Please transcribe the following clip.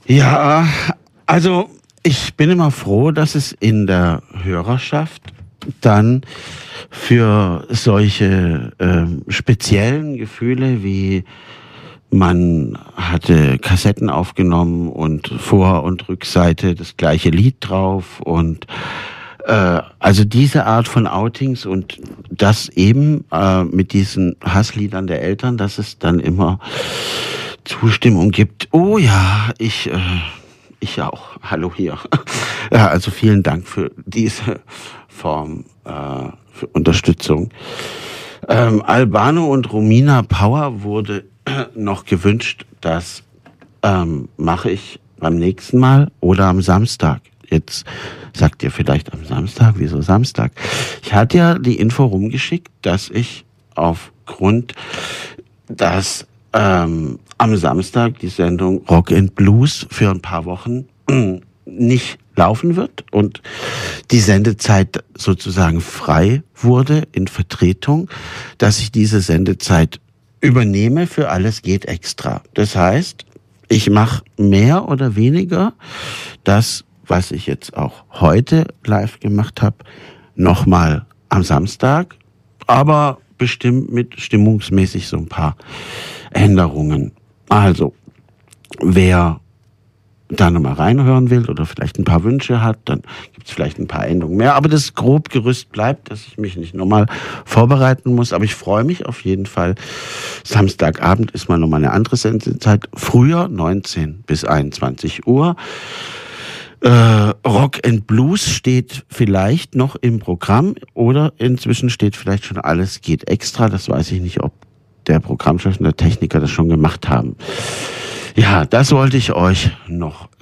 Ja, also ich bin immer froh, dass es in der Hörerschaft dann für solche speziellen Gefühle wie man hatte Kassetten aufgenommen und Vor- und Rückseite das gleiche Lied drauf und also diese Art von Outings und das eben mit diesen Hassliedern der Eltern, dass es dann immer Zustimmung gibt. Oh ja, ich auch. Hallo hier. Ja, also vielen Dank für diese Form für Unterstützung. Albano und Romina Power wurde noch gewünscht, das mache ich beim nächsten Mal oder am Samstag. Jetzt sagt ihr vielleicht am Samstag, wieso Samstag? Ich hatte ja die Info rumgeschickt, dass ich aufgrund, dass am Samstag die Sendung Rock and Blues für ein paar Wochen nicht laufen wird und die Sendezeit sozusagen frei wurde in Vertretung, dass ich diese Sendezeit übernehme für Alles geht extra. Das heißt, ich mache mehr oder weniger das, was ich jetzt auch heute live gemacht habe, nochmal am Samstag, aber bestimmt mit stimmungsmäßig so ein paar Änderungen. Also, wer da nochmal reinhören will oder vielleicht ein paar Wünsche hat, dann gibt es vielleicht ein paar Änderungen mehr. Aber das Grobgerüst bleibt, dass ich mich nicht nochmal vorbereiten muss. Aber ich freue mich auf jeden Fall. Samstagabend ist mal nochmal eine andere Sendezeit. Früher 19 bis 21 Uhr. Rock and Blues steht vielleicht noch im Programm oder inzwischen steht vielleicht schon Alles geht extra. Das weiß ich nicht, ob der Programmchef und der Techniker das schon gemacht haben. Ja, das wollte ich euch noch